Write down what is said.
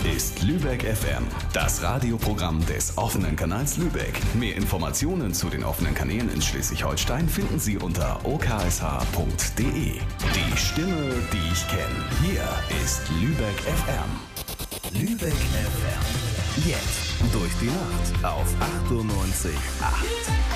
ist Lübeck FM, das Radioprogramm des offenen Kanals Lübeck. Mehr Informationen zu den offenen Kanälen in Schleswig-Holstein finden Sie unter oksh.de. Die Stimme, die ich kenne. Hier ist Lübeck FM. Lübeck FM. Jetzt durch die Nacht auf 98,8.